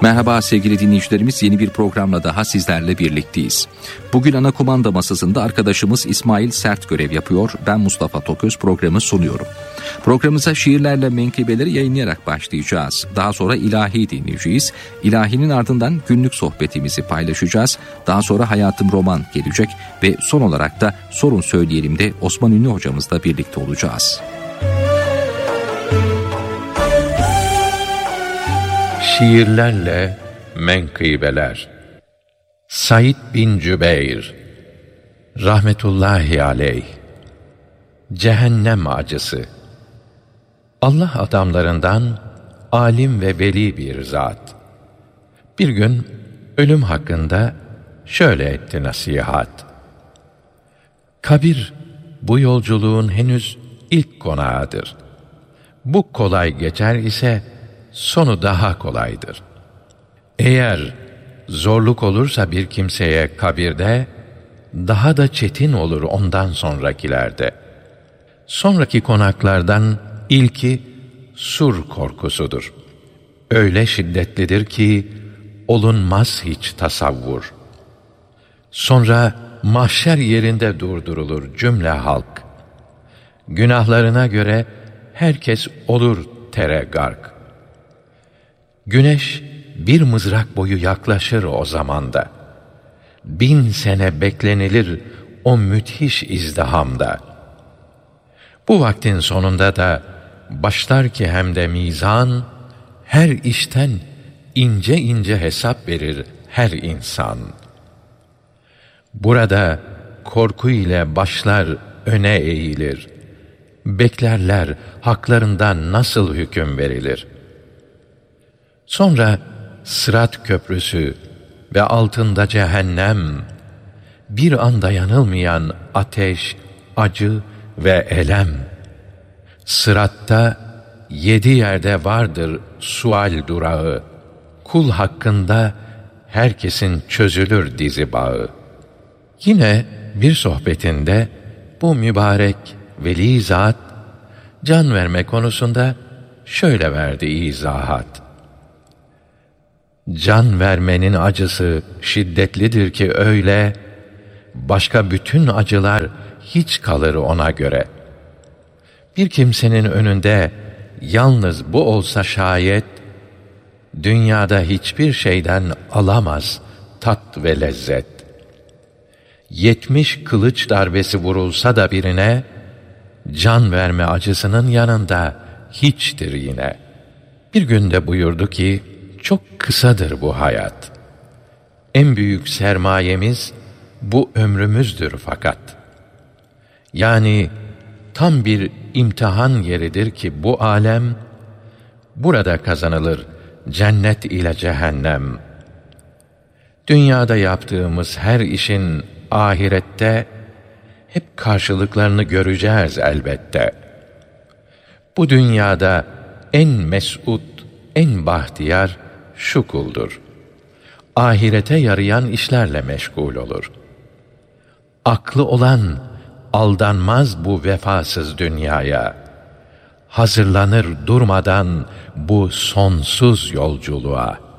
Merhaba sevgili dinleyicilerimiz, yeni bir programla daha sizlerle birlikteyiz. Bugün ana kumanda masasında arkadaşımız İsmail Sert görev yapıyor. Ben Mustafa Toköz programı sunuyorum. Programımıza şiirlerle menkıbeleri yayınlayarak başlayacağız. Daha sonra ilahi dinleyeceğiz. İlahinin ardından günlük sohbetimizi paylaşacağız. Daha sonra Hayatım Roman gelecek ve son olarak da Sorun Söyleyelim de Osman Ünlü hocamızla birlikte olacağız. Şiirlerle menkıbeler. Said bin Cübeyr rahmetullahi aleyh. Cehennem acısı. Allah adamlarından alim ve veli bir zat. Bir gün ölüm hakkında şöyle etti nasihat. Kabir bu yolculuğun henüz ilk konağıdır. Bu kolay geçer ise sonu daha kolaydır. Eğer zorluk olursa bir kimseye kabirde, daha da çetin olur ondan sonrakilerde. Sonraki konaklardan ilki sur korkusudur. Öyle şiddetlidir ki olunmaz hiç tasavvur. Sonra mahşer yerinde durdurulur cümle halk. Günahlarına göre herkes olur tere gark. Güneş bir mızrak boyu yaklaşır o zamanda. 1000 sene beklenilir o müthiş izdihamda. Bu vaktin sonunda da başlar ki hem de mizan, her işten ince ince hesap verir her insan. Burada korku ile başlar öne eğilir. Beklerler haklarından nasıl hüküm verilir. Sonra Sırat köprüsü ve altında cehennem, bir anda yanılmayan ateş, acı ve elem. Sıratta 7 yerde vardır sual durağı. Kul hakkında herkesin çözülür dizi bağı. Yine bir sohbetinde bu mübarek veli zat, can verme konusunda şöyle verdi izahat. Can vermenin acısı şiddetlidir ki öyle, başka bütün acılar hiç kalır ona göre. Bir kimsenin önünde yalnız bu olsa şayet, dünyada hiçbir şeyden alamaz tat ve lezzet. 70 kılıç darbesi vurulsa da birine, can verme acısının yanında hiçtir yine. Bir günde buyurdu ki, çok kısadır bu hayat. En büyük sermayemiz bu ömrümüzdür fakat. Yani tam bir imtihan yeridir ki bu alem, burada kazanılır cennet ile cehennem. Dünyada yaptığımız her işin ahirette hep karşılıklarını göreceğiz elbette. Bu dünyada en mes'ud, en bahtiyar şu kuldur. Ahirete yarayan işlerle meşgul olur. Aklı olan aldanmaz bu vefasız dünyaya. Hazırlanır durmadan bu sonsuz yolculuğa.